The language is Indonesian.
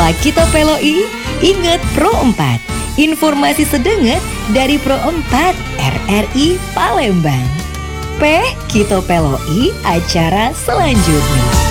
Apa kita peloi? Ingat Pro 4. Informasi sedenget dari Pro 4 RRI Palembang. Kita peloi acara selanjutnya.